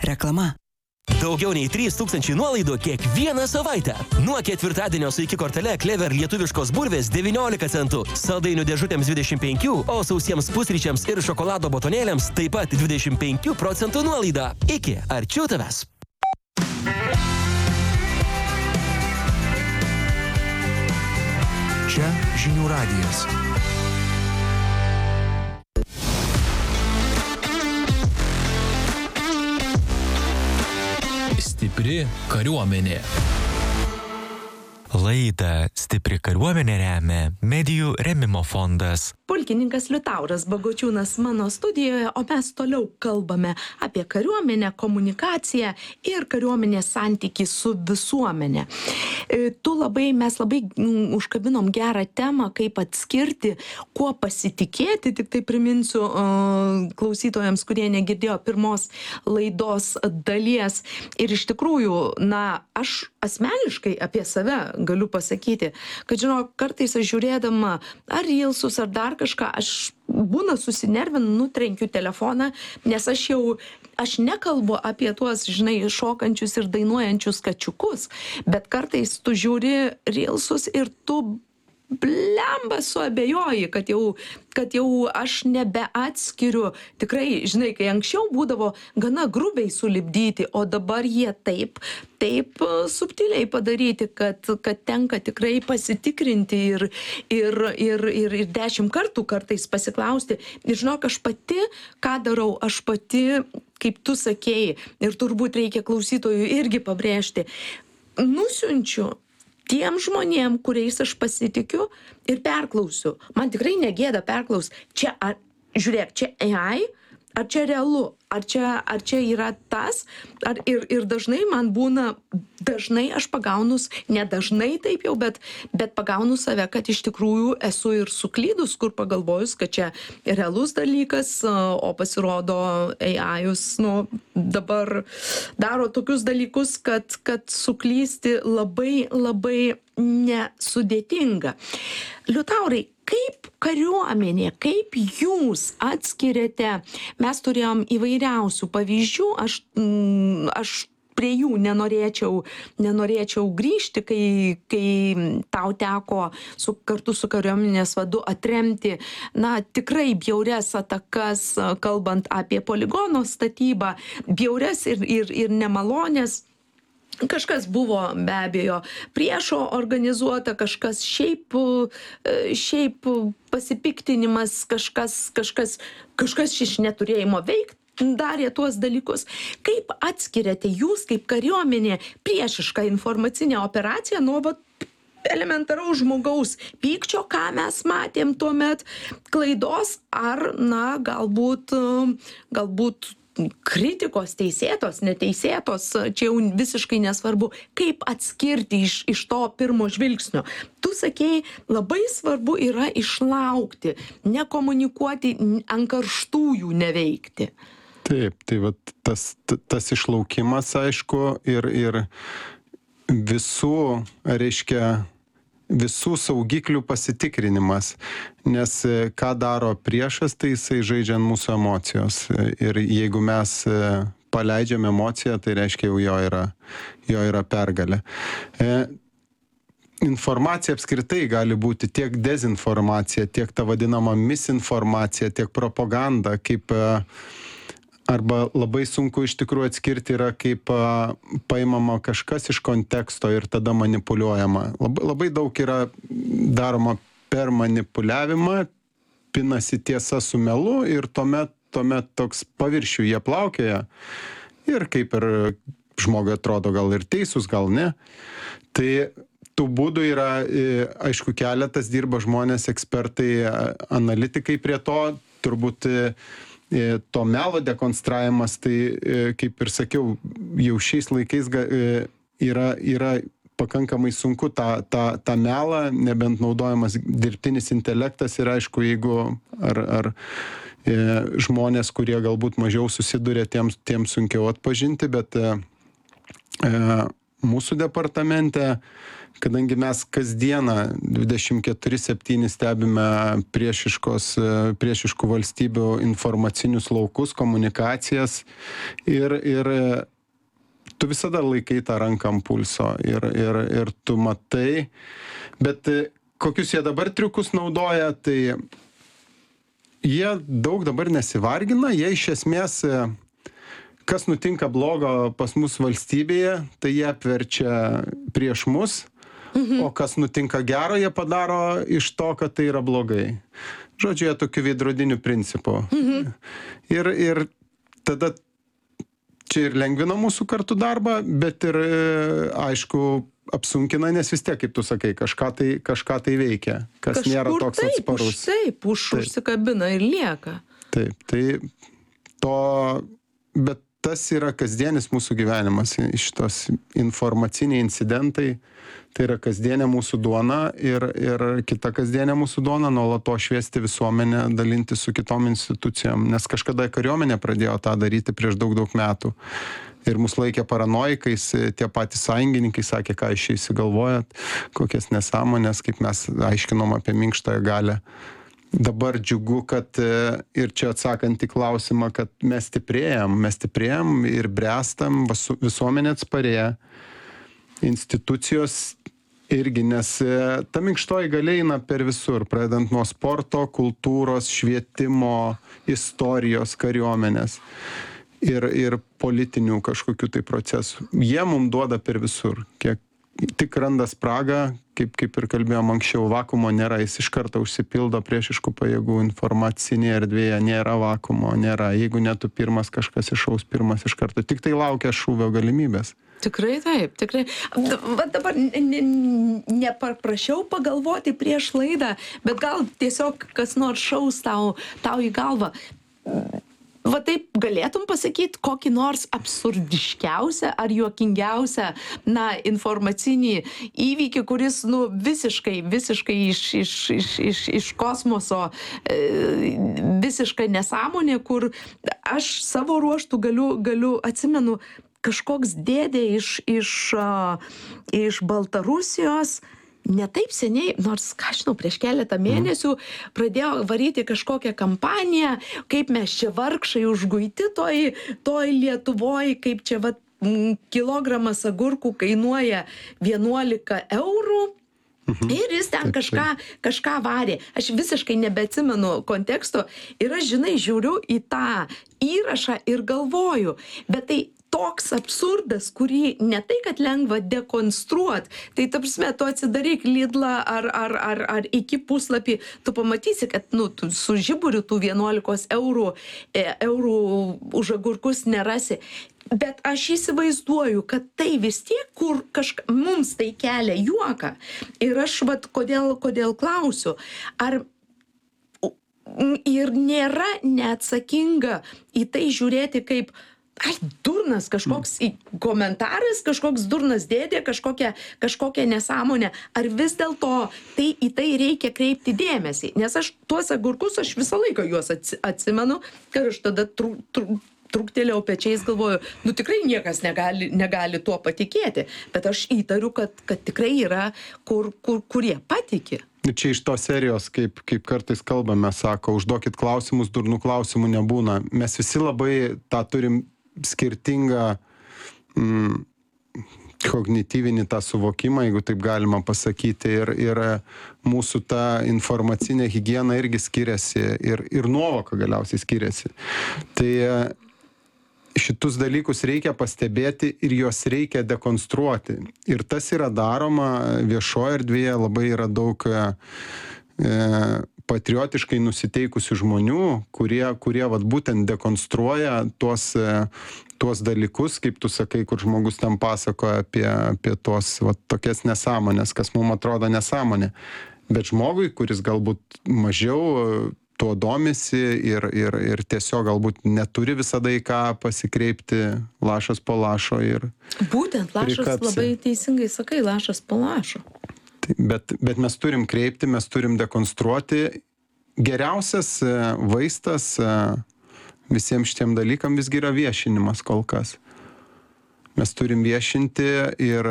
Reklama. Daugiau nei 3000 nuolaidų kiekvieną savaitę. Nuo ketvirtadienio su iki kortele Clever lietuviškos bulvės 19 centų, saldainių dėžutėms 25, o sausiems pusryčiams ir šokolado botonėliams taip pat 25% nuolaida. Iki arčiau tavęs. Čia Žinių radijas. Stipri kariuomenė. Laidą Stipri kariuomenė remia Medijų rėmimo fondas. Pulkininkas Liutauras Bagočiūnas mano studijoje, o mes toliau kalbame apie kariuomenę, komunikaciją ir kariuomenės santykį su visuomenė. Mes labai užkabinom gerą temą, kaip atskirti, kuo pasitikėti, tik tai priminsiu klausytojams, kurie negirdėjo pirmos laidos dalies. Ir iš tikrųjų, aš asmeniškai apie save galiu pasakyti, kad, kartais aš žiūrėdama ar reelsus, ar dar kažką, aš būna susinervinu, nutrenkiu telefoną, nes aš nekalbu apie tuos, šokančius ir dainuojančius kačiukus, bet kartais tu žiūri reelsus ir tu blemba suabejoji, kad jau aš nebeatskiriu. Tikrai, kai anksčiau būdavo gana grubiai sulipdyti, o dabar jie taip subtiliai padaryti, kad tenka tikrai pasitikrinti ir 10 kartų kartais pasiklausti. Ir aš pati, ką darau, kaip tu sakėjai, ir turbūt reikia klausytojų irgi pabrėžti, nusiunčiu tiem žmonėm, kuriais aš pasitikiu ir perklausiu. Man tikrai negėda perklaus. Čia AI, ar čia realu, ar čia yra tas, ir dažnai man būna, aš pagaunus, nedažnai taip jau, bet pagaunu save, kad iš tikrųjų esu ir suklydus, kur pagalvojus, kad čia realus dalykas, o pasirodo AI-us, dabar daro tokius dalykus, kad suklysti labai, labai nesudėtinga. Liutaurai, kaip kariuomenė, kaip jūs atskiriate, mes turėjom įvairiausių pavyzdžių, aš prie jų nenorėčiau grįžti, kai tau teko kartu su kariuomenės vadu atremti, tikrai bjaurias atakas, kalbant apie poligono statybą, bjaurias ir nemalonės. Kažkas buvo be abejo priešo organizuota, kažkas šiaip pasipiktinimas, kažkas iš neturėjimo veikti darė tuos dalykus. Kaip atskiriate jūs kaip kariuomenė priešišką informacinę operaciją nuo elementaraus žmogaus pykčio, ką mes matėm tuomet, klaidos ar galbūt kritikos teisėtos, neteisėtos, čia jau visiškai nesvarbu, kaip atskirti iš to pirmo žvilgsnio. Tu sakei, labai svarbu yra išlaukti, nekomunikuoti, ant karštųjų neveikti. Taip, tai tas išlaukimas, aišku, ir visų saugiklių pasitikrinimas, nes ką daro priešas, tai jisai žaidžia ant mūsų emocijos. Ir jeigu mes paleidžiam emociją, tai reiškia jo yra pergalė. Informacija apskritai gali būti tiek dezinformacija, tiek ta vadinama misinformacija, tiek propaganda, arba labai sunku iš tikrųjų atskirti yra, kaip paimama kažkas iš konteksto ir tada manipuliuojama. Labai daug yra daroma per manipuliavimą, pinasi tiesa su melu ir tuomet toks paviršių jie plaukioja ir kaip ir žmogui atrodo gal ir teisūs, gal ne. Tai tų būdų yra, aišku, keletas, dirba žmonės, ekspertai, analitikai prie to, turbūt to melo dekonstravimas, tai kaip ir sakiau, jau šiais laikais yra pakankamai sunku tą melą, nebent naudojamas dirbtinis intelektas ir aišku, jeigu ar žmonės, kurie galbūt mažiau susiduria, tiems sunkiau atpažinti, bet mūsų departamente, kadangi mes kasdieną 24/7 stebime priešiškų valstybių informacinius laukus, komunikacijas ir tu visada laikai tą ranką ant pulso ir tu matai, bet kokius jie dabar triukus naudoja, tai jie daug dabar nesivargina, jie iš esmės, kas nutinka blogo pas mus valstybėje, tai jie apverčia prieš mus, o kas nutinka gero, jie padaro iš to, kad tai yra blogai. Žodžiu, jie tokiu veidrodiniu principu. Ir tada čia ir lengvina mūsų kartu darbą, bet ir, aišku, apsunkina, nes vis tiek, kaip tu sakai, kažką tai veikia, kas nėra toks atsparus. Taip, užsikabina ir lieka. Taip, bet tas yra kasdienis mūsų gyvenimas, šitos informaciniai incidentai, tai yra kasdienė mūsų duona ir kita kasdienė mūsų duona nuolatos šviesti visuomenę, dalinti su kitom institucijom, nes kažkada kariuomenė pradėjo tą daryti prieš daug metų. Ir mus laikė paranojikais, tie patys sąjungininkai sakė, ką iš čia įsigalvojat, kokias nesąmonės, kaip mes aiškinom apie minkštąją galią. Dabar džiugu, kad ir čia atsakant į klausimą, kad mes stiprėjam ir brestam, visuomenė atsparėja, institucijos irgi, nes ta minkštoji galia eina per visur, pradedant nuo sporto, kultūros, švietimo, istorijos, kariuomenės ir politinių kažkokių tai procesų. Jie mums duoda per visur. Kiek tik randa spragą, kaip ir kalbėjom anksčiau, vakumo nėra, jis iš karto užsipildo priešiškų pajėgų informacinėje erdvėje, nėra vakumo, nėra. Jeigu ne tu pirmas, kažkas iššaus pirmas iš karto, tik tai laukia šūvio galimybės. Tikrai taip, tikrai. Va dabar nepaprašiau pagalvoti prieš laidą, bet gal tiesiog kas nors šaus tau į galvą. Va taip galėtum pasakyti kokį nors absurdiškiausią ar juokingiausią, informacinį įvykį, kuris, visiškai iš kosmoso, visiškai nesąmonė, kur aš savo ruoštų galiu atsimenu, kažkoks dėdė iš Baltarusijos, ne taip seniai, nors, prieš keletą mėnesių pradėjo varyti kažkokią kampaniją, kaip mes čia vargšai užguiti toj Lietuvoj, kaip čia kilogramas agurkų kainuoja 11 eurų. Ir jis ten kažką varė. Aš visiškai nebeatsimenu konteksto ir aš, žiūriu į tą įrašą ir galvoju, bet tai toks absurdas, kurį ne tai, kad lengva dekonstruot, tai ta prasme, tu atsidaryk Lidlą ar iki puslapį, tu pamatysi, kad tu su žiburiu tų 11 eurų už agurkus nerasi. Bet aš įsivaizduoju, kad tai vis tiek, kur mums tai kelia juoką. Ir aš kodėl klausiu, ar ir nėra neatsakinga į tai žiūrėti kaip durnas kažkoks komentaras, kažkoks durnas dėdė, kažkokia nesąmonė. Ar vis dėlto į tai reikia kreipti dėmesį? Nes aš tuos agurkus, aš visą laiką juos atsimenu, kad aš tada truktelėjau pečiais, galvoju, tikrai niekas negali tuo patikėti. Bet aš įtariu, kad tikrai yra, kurie patiki. Čia iš tos serijos, kaip kartais kalbame, sako, užduokit klausimus, durnų klausimų nebūna. Mes visi labai tą turim skirtingą kognityvinį tą suvokimą, jeigu taip galima pasakyti, ir mūsų ta informacinė higiena irgi skiriasi ir nuovoka galiausiai skiriasi. Tai šitus dalykus reikia pastebėti ir juos reikia dekonstruoti. Ir tas yra daroma viešoje erdvėje, labai yra daug patriotiškai nusiteikusių žmonių, kurie būtent dekonstruoja tuos dalykus, kaip tu sakai, kur žmogus tam pasakoja apie tuos tokias nesąmonės, kas mums atrodo nesąmonė. Bet žmogui, kuris galbūt mažiau tuo domisi ir tiesiog galbūt neturi visada į ką pasikreipti, lašas po lašo ir būtent lašas prikapsi. Labai teisingai sakai, lašas po lašo. Bet mes turim kreipti, mes turim dekonstruoti. Geriausias vaistas visiems šitiem dalykam visgi yra viešinimas kol kas. mes turim viešinti ir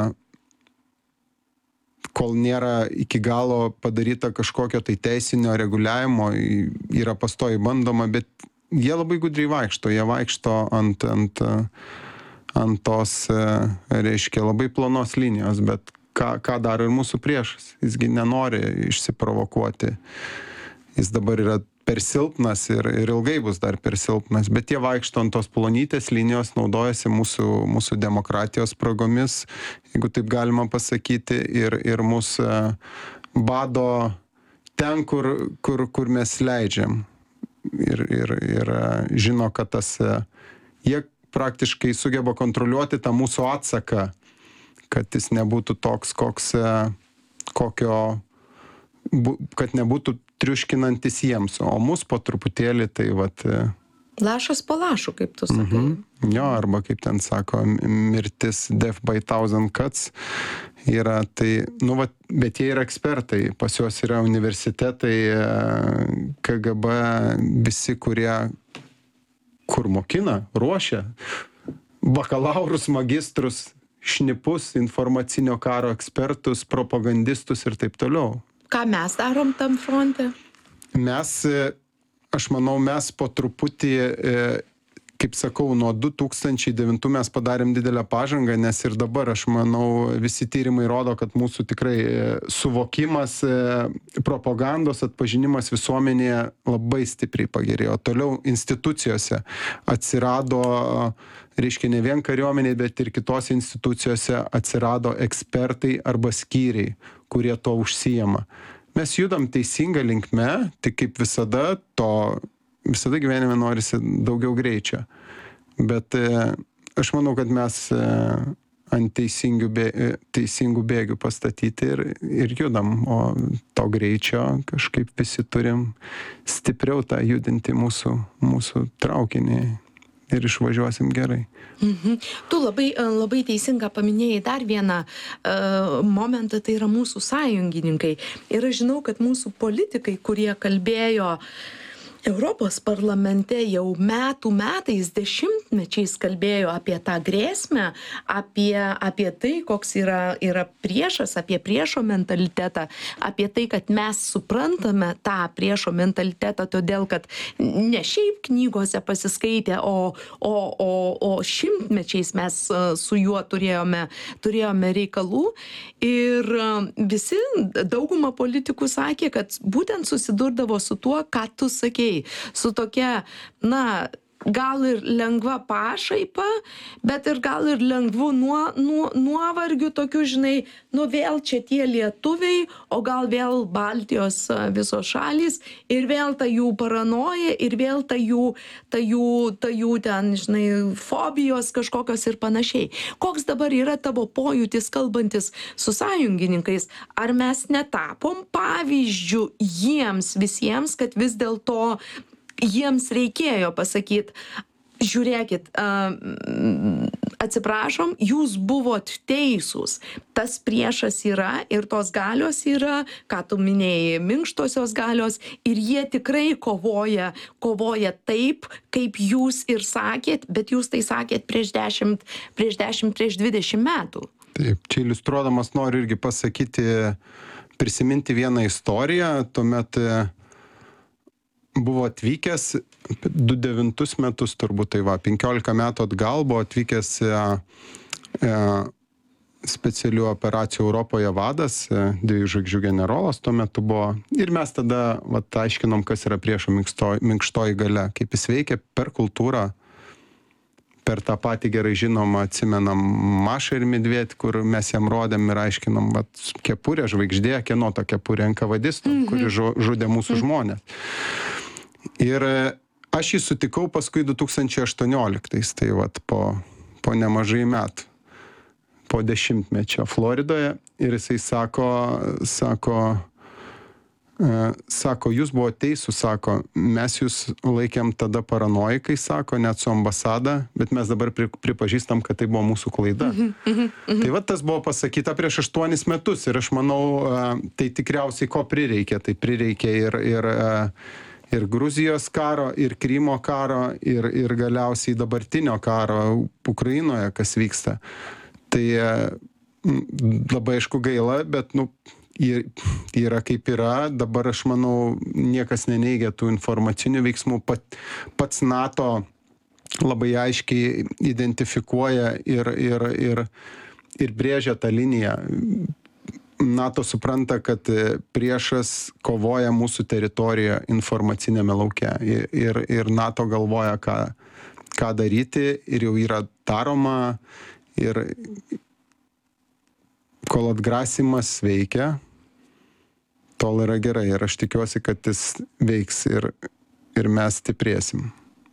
kol nėra iki galo padaryta kažkokio tai teisinio reguliavimo, yra pastoji bandoma, bet jie labai gudriai vaikšto, jie vaikšto ant tos, reiškia, labai plonos linijos, bet ką daro ir mūsų priešas, jisgi nenori išsiprovokuoti, jis dabar yra per silpnas ir ilgai bus dar per silpnas, bet jie vaikšto ant tos plonytės linijos, naudojasi mūsų demokratijos spragomis, jeigu taip galima pasakyti, ir mūsų bado ten, kur mes leidžiam. Ir žino, kad jie praktiškai sugeba kontroliuoti tą mūsų atsaką, kad jis nebūtų toks, kad nebūtų triuškinantis jiems, o mus po truputėlį tai vat... Lašas po lašų, kaip tu sakai. Jo, arba kaip ten sako, mirtis death by 1000 cuts yra, tai, bet jie yra ekspertai, pas juos yra universitetai, KGB, visi, kur mokina, ruošia, bakalaurus, magistrus, šnipus, informacinio karo ekspertus, propagandistus ir taip toliau. Ką mes darom tam fronte? Aš manau, mes po truputį, kaip sakau, nuo 2009 mes padarėm didelę pažangą, nes ir dabar, aš manau, visi tyrimai rodo, kad mūsų tikrai suvokimas, propagandos atpažinimas visuomenėje labai stipriai pagerėjo. Toliau institucijose atsirado, reiškia, ne vien kariuomeniai, bet ir kitose institucijose atsirado ekspertai arba skyriai, kurie to užsijama. Mes judam teisingą linkme, tik kaip visada gyvenime norisi daugiau greičio. Bet aš manau, kad mes ant teisingų bėgių pastatyti ir judam, o to greičio kažkaip visi turim stipriau tą judinti mūsų traukinį ir išvažiuosim gerai. Tu labai teisinga paminėjai dar vieną momentą, tai yra mūsų sąjungininkai. Ir aš žinau, kad mūsų politikai, kurie kalbėjo Europos parlamente jau metais, dešimtmečiais kalbėjo apie tą grėsmę, apie tai, koks yra priešas, apie priešo mentalitetą, apie tai, kad mes suprantame tą priešo mentalitetą, todėl kad ne šiaip knygose pasiskaitė, o šimtmečiais mes su juo turėjome reikalų. Ir visi, dauguma politikų sakė, kad būtent susidurdavo su tuo, ką tu sakei, su tokia, gal ir lengva pašaipa, bet ir gal ir lengvu nuovargiu tokiu, žinai, vėl čia tie lietuviai, o gal vėl Baltijos visos šalys, ir vėl ta jų paranoja, ir vėl ta jų ten, žinai, fobijos kažkokios ir panašiai. Koks dabar yra tavo pojūtis kalbantis su sąjungininkais? Ar mes netapom pavyzdžių jiems visiems, kad vis dėlto jiems reikėjo pasakyti, žiūrėkit, atsiprašom, jūs buvot teisūs, tas priešas yra ir tos galios yra, ką tu minėjai, minkštosios galios, ir jie tikrai kovoja taip, kaip jūs ir sakėt, bet jūs tai sakėt prieš 20 metų. Taip, čia iliustruodamas noriu irgi prisiminti vieną istoriją, tuomet buvo atvykęs 2009 metus, turbūt tai 15 metų atgal buvo atvykęs specialių operacijų Europoje vadas, 2 žvaigždžių generolas tuo metu buvo. Ir mes tada aiškinom, kas yra priešo minkštoji galia, kaip jis veikia per kultūrą, per tą patį gerai žinomą, atsimenam, Mašą ir Medvedį, kur mes jam rodėm ir aiškinom, kepurė, žvaigždė, kieno ta kepurė, NKVDistų, kuri žudė mūsų žmonės. Ir aš jį sutikau paskui 2018, tai po nemažai metų, po 10-mečio Floridoje, ir jisai sako, jūs buvo teisūs, sako, mes jūs laikėm tada paranoikai, sako, net su ambasada, bet mes dabar pripažįstam, kad tai buvo mūsų klaida. Tai tas buvo pasakyta prieš 8 metus ir aš manau, tai tikriausiai ko prireikė, tai prireikė ir Gruzijos karo, ir Krymo karo, ir galiausiai dabartinio karo Ukrainoje, kas vyksta. Tai labai aišku gaila, bet yra kaip yra. Dabar aš manau, niekas neneigia tų informacinių veiksmų. Pats NATO labai aiškiai identifikuoja ir brėžia tą liniją. NATO supranta, kad priešas kovoja mūsų teritorijoje informacinėme lauke. Ir NATO galvoja, ką daryti, ir jau yra daroma. Ir kol atgrasimas veikia, tol yra gerai. Ir aš tikiuosi, kad jis veiks ir mes stiprėsim.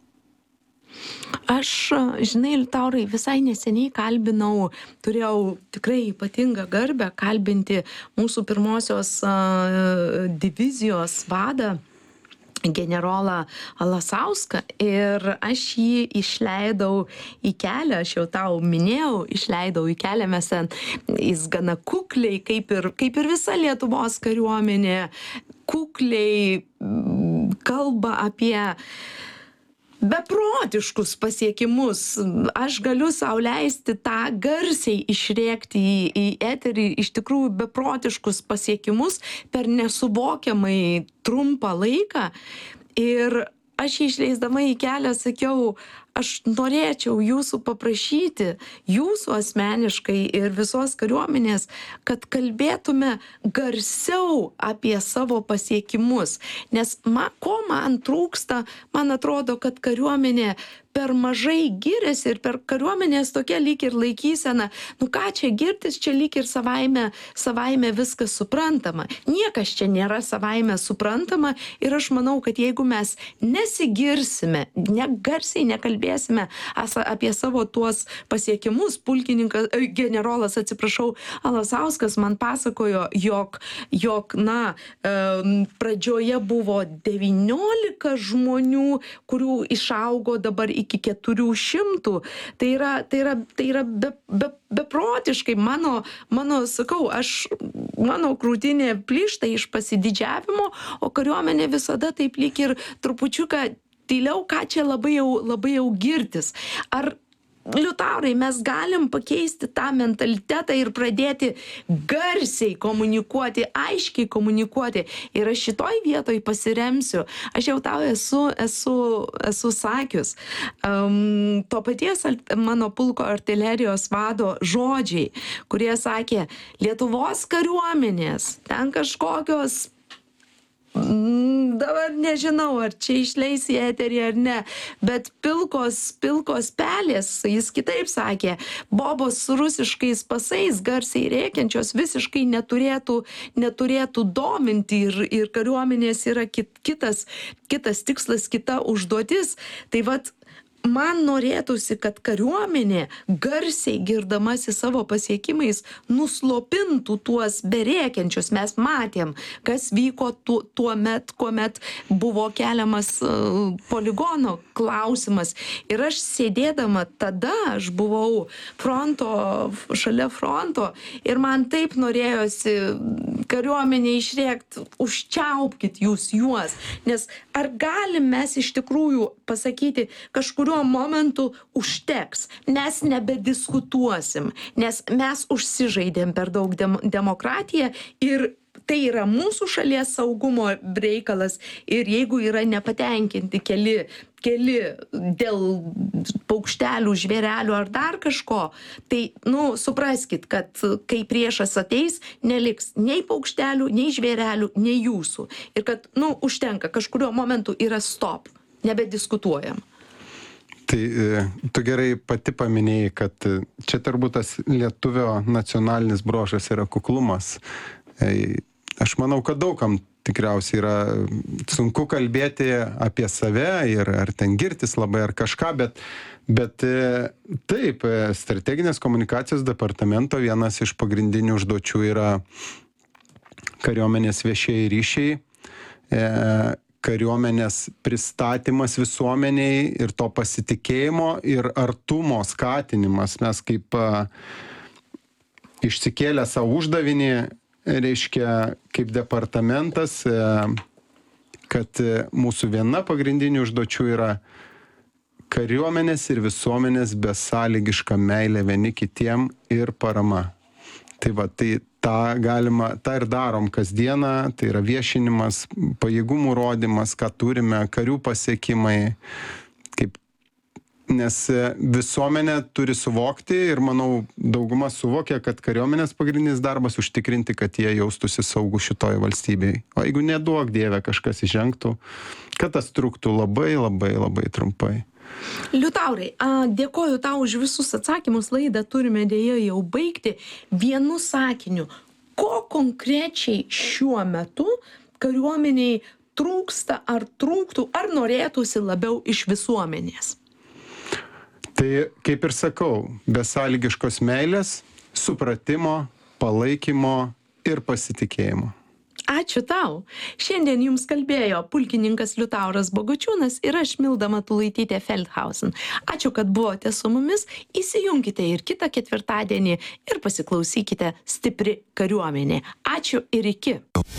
Aš, žinai, Liutaurai, visai neseniai turėjau tikrai ypatingą garbę kalbinti mūsų pirmosios divizijos vadą, generolą Alasauską, ir aš jį išleidau į kelią, aš jau tau minėjau, išleidau į kelią, mes ten, jis gana kukliai, kaip ir visa Lietuvos kariuomenė, kukliai kalba apie beprotiškus pasiekimus. Aš galiu sau leisti tą garsiai išrėkti į eterį, iš tikrųjų beprotiškus pasiekimus per nesuvokiamai trumpą laiką. Ir aš išleisdama į kelią sakiau, aš norėčiau jūsų paprašyti, jūsų asmeniškai ir visos kariuomenės, kad kalbėtume garsiau apie savo pasiekimus. Nes ko man trūksta, man atrodo, kad kariuomenė per mažai giriasi ir per kariuomenės tokia lyg ir laikysena. Ką čia girtis, čia lyg ir savaime viskas suprantama. Niekas čia nėra savaime suprantama, ir aš manau, kad jeigu mes nesigirsime, garsiai nekalbėsime apie savo tuos pasiekimus, generolas Alasauskas man pasakojo, jog pradžioje buvo 19 žmonių, kurių išaugo dabar iki 400. Tai yra beprotiškai mano krūtinė plyšta iš pasididžiavimo, o kariuomenė visada taip lyg ir trupučiuką tyliau, ką čia labai jau girtis. Ar, Liutaurai, mes galim pakeisti tą mentalitetą ir pradėti garsiai komunikuoti, aiškiai komunikuoti? Ir aš šitoj vietoj pasiremsiu. Aš jau tau esu sakius. To paties mano pulko artilerijos vado žodžiai, kurie sakė, Lietuvos kariuomenės, ten kažkokios, dabar nežinau, ar čia išleis į eterį ar ne, bet pilkos pelės, jis kitaip sakė, bobos su rusiškais pasais garsiai rėkiančios visiškai neturėtų dominti, ir kariuomenės yra kitas tikslas, kita užduotis. Tai vat, man norėtųsi, kad kariuomenė garsiai girdamasi savo pasiekimais nuslopintų tuos berėkiančius. Mes matėm, kas vyko tuomet, kuomet buvo keliamas poligono klausimas. Ir aš sėdėdama tada, aš buvau šalia fronto, ir man taip norėjosi kariuomenė išrėkti, užčiaupkit jūs juos. Nes ar galim mes iš tikrųjų pasakyti, kažkuriuo momentu užteks, mes nebediskutuosim, nes mes užsižaidėm per daug demokratiją, ir tai yra mūsų šalies saugumo reikalas, ir jeigu yra nepatenkinti keli dėl paukštelių, žvėrelių ar dar kažko, tai, supraskit, kad kai priešas ateis, neliks nei paukštelių, nei žvėrelių, nei jūsų. Ir kad, užtenka, kažkurio momentu yra stop, nebediskutuojam. Tai tu gerai pati paminėjai, kad čia turbūt tas lietuvio nacionalinis bruožas yra kuklumas. Aš manau, kad daugam tikriausiai yra sunku kalbėti apie save ir ar ten girtis labai ar kažką, bet taip, strateginės komunikacijos departamento vienas iš pagrindinių užduočių yra kariuomenės viešieji ryšiai, kariuomenės pristatymas visuomeniai ir to pasitikėjimo ir artumo skatinimas. Mes kaip išsikėlę savo uždavinį, reiškia, kaip departamentas kad mūsų viena pagrindinių užduočių yra kariuomenės ir visuomenės besąlygiška meilė vieni kitiem ir parama. Tai va, tai tą ir darom kasdieną, tai yra viešinimas, pajėgumų rodymas, ką turime, karių pasiekimai, nes visuomenė turi suvokti ir manau dauguma suvokia, kad kariuomenės pagrindinis darbas užtikrinti, kad jie jaustųsi saugų šitoje valstybėje. O jeigu neduok Dieve kažkas įžengtų, kad tas truktų labai, labai, labai trumpai. Liutaurai, dėkoju tau už visus atsakymus, laidą turime dėja jau baigti. Vienu sakiniu, ko konkrečiai šiuo metu kariuomeniai trūksta ar trūktų, ar norėtųsi labiau iš visuomenės? Tai, kaip ir sakau, besąlygiškos meilės, supratimo, palaikymo ir pasitikėjimo. Ačiū tau. Šiandien jums kalbėjo pulkininkas Liutauras Bogučiūnas ir aš Milda Matulaitytė Feldhausen. Ačiū, kad buvote su mumis. Įsijunkite ir kitą ketvirtadienį ir pasiklausykite Stipri kariuomenė. Ačiū ir iki.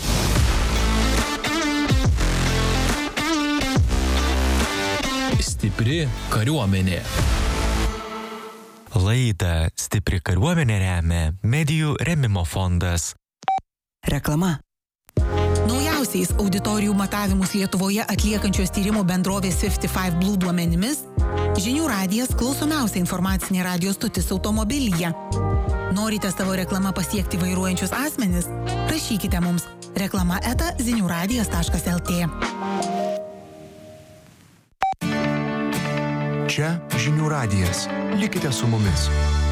Stipri kariuomenė. Laidą Stipri kariuomenė remia Medijų rėmimo fondas. Reklama. Naujausiais auditorijų matavimus Lietuvoje atliekančios tyrimų bendrovės 55 Blue duomenimis Žinių radijas klausomiausia informacinė radijo stotis automobilyje. Norite savo reklamą pasiekti vairuojančius asmenis? Rašykite mums reklama@ziniuradijas.lt. Čia Žinių radijas. Likite su mumis.